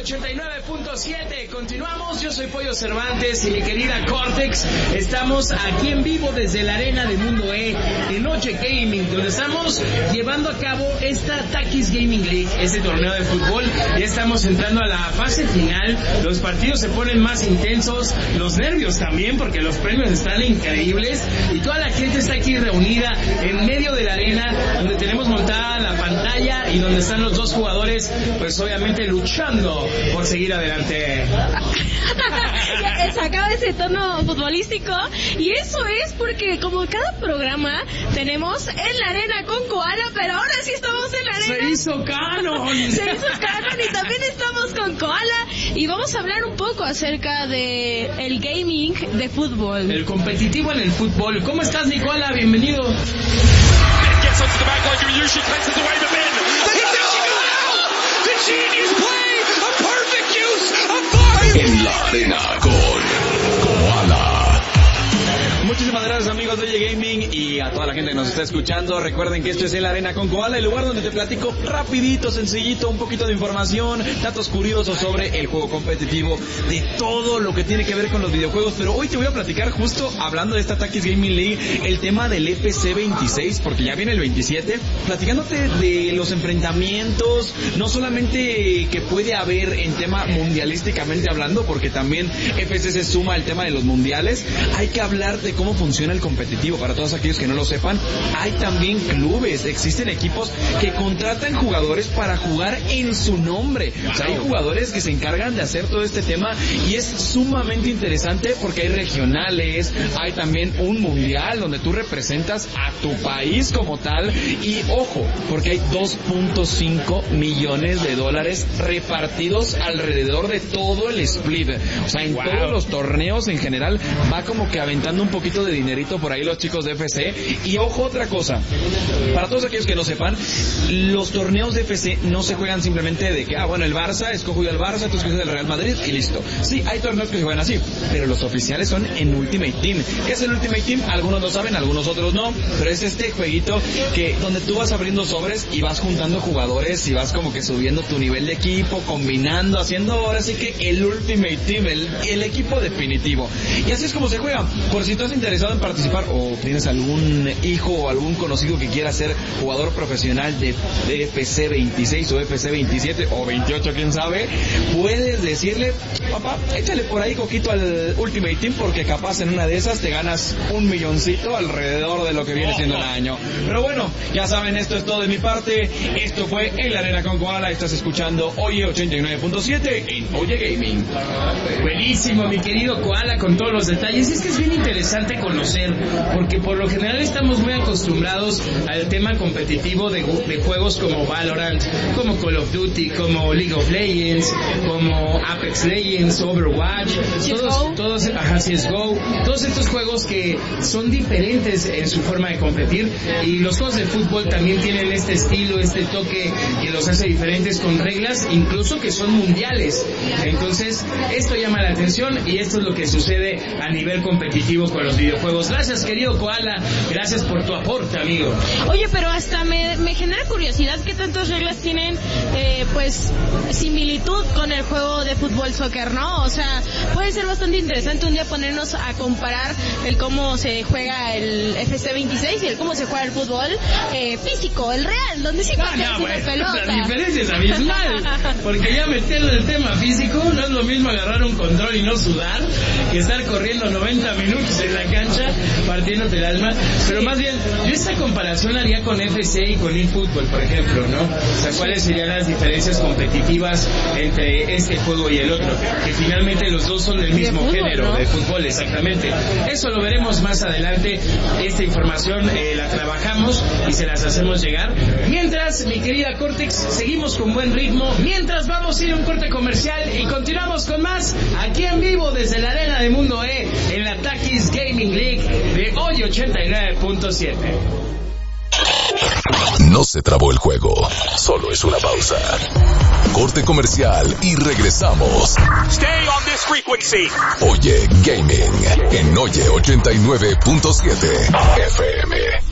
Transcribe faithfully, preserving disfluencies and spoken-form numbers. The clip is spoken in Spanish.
ochenta y nueve punto siete. Continuamos, yo soy Pollo Cervantes y mi querida Cortex. Estamos aquí en vivo desde la arena de Mundo E en Noche Gaming, donde estamos llevando a cabo esta Takis Gaming League, este torneo de fútbol. Ya estamos entrando a la fase final, los partidos se ponen más intensos, los nervios también, porque los premios están increíbles y toda la gente está aquí reunida en medio de la arena, donde tenemos montada la pantalla y donde están los dos jugadores, pues obviamente luchando por seguir adelante. Se acaba ese tono futbolístico y eso es porque como cada programa tenemos en la arena con Koala, pero ahora sí estamos en la arena. Se hizo canon. Se hizo canon y también estamos con Koala y vamos a hablar un poco acerca de el gaming de fútbol. El competitivo en el fútbol. ¿Cómo estás, mi Koala? Bienvenido. En la arena con Koala. Muchísimas gracias, amigos de Oye Gaming, y a toda la gente que nos está escuchando. Recuerden que esto es En la Arena con Koala, el lugar donde te platico rapidito, sencillito, un poquito de información, datos curiosos sobre el juego competitivo, de todo lo que tiene que ver con los videojuegos. Pero hoy te voy a platicar, justo hablando de esta Takis Gaming League, el tema del F C veintiséis, porque ya viene el veintisiete, platicándote de los enfrentamientos, no solamente que puede haber en tema mundialísticamente hablando, porque también F C se suma al tema de los mundiales. Hay que hablar de cómo funciona el competitivo. Para todos aquellos que no lo sepan, hay también clubes, existen equipos que contratan jugadores para jugar en su nombre. O sea, hay jugadores que se encargan de hacer todo este tema y es sumamente interesante porque hay regionales, hay también un mundial donde tú representas a tu país como tal y ojo, porque hay dos punto cinco millones de dólares repartidos alrededor de todo el split. O sea, en wow. todos los torneos en general va como que aventando un poquito de dinerito por ahí los chicos de F C. Y ojo, otra cosa, para todos aquellos que no sepan, los torneos de F C no se juegan simplemente de que, ah, bueno, el Barça, escojo yo el Barça, tú escoges el Real Madrid y listo. Sí, hay torneos que se juegan así, pero los oficiales son en Ultimate Team. ¿Qué es el Ultimate Team? Algunos lo saben, algunos otros no, pero es este jueguito que donde tú vas abriendo sobres y vas juntando jugadores y vas como que subiendo tu nivel de equipo, combinando, haciendo ahora sí que el Ultimate Team, el, el equipo definitivo. Y así es como se juega. Por si estás interesado en participar o tienes algún hijo o algún conocido que quiera ser jugador profesional de, de F C veintiséis o F C veintisiete o veintiocho, quién sabe, puedes decirle, papá, échale por ahí coquito al Ultimate Team porque capaz en una de esas te ganas un milloncito alrededor de lo que viene siendo el año. Pero bueno, ya saben, esto es todo de mi parte. Esto fue En la Arena con Koala. Estás escuchando Oye ochenta y nueve punto siete en Oye Gaming. Buenísimo, mi querido Koala, con todos los detalles. Es que es bien interesante conocer, porque por lo general estamos muy acostumbrados al tema competitivo de, de juegos como Valorant, como Call of Duty, como League of Legends, como Apex Legends, Overwatch, todos, todos, ajá, C S G O, todos estos juegos que son diferentes en su forma de competir, y los juegos de fútbol también tienen este estilo, este toque que los hace diferentes, con reglas incluso que son mundiales. Entonces esto llama la atención y esto es lo que sucede a nivel competitivo con los videojuegos. Gracias, querido Koala, gracias por tu aporte, amigo. Oye, pero hasta me, me genera curiosidad qué tantas reglas tienen, eh, pues, similitud con el juego de fútbol soccer, ¿no? O sea, puede ser bastante interesante un día ponernos a comparar el cómo se juega el F C veintiséis y el cómo se juega el fútbol eh, físico, el real, donde sí no, no, bueno, pelota. La diferencia es abismal, porque ya meterlo en el tema físico no es lo mismo agarrar un control y no sudar que estar corriendo noventa minutos en la cancha partiéndote el alma. Pero más bien, yo esta comparación haría con F C y con eFootball, por ejemplo, ¿no? O sea, ¿cuáles serían las diferencias competitivas entre este juego y el otro? Que finalmente los dos son del mismo de género, fútbol, ¿no? De fútbol, exactamente. Eso lo veremos más adelante. Esta información eh, la trabajamos y se las hacemos llegar. Mientras, mi querida Cortex, seguimos con buen ritmo. Mientras vamos a ir a un corte comercial y continuamos con más aquí en vivo desde la arena de Mundo E en la Takis Gaming League de hoy ochenta y nueve punto siete. No se trabó el juego, solo es una pausa. Corte comercial y regresamos. Stay on this frequency. Oye Gaming en Oye ochenta y nueve punto siete F M.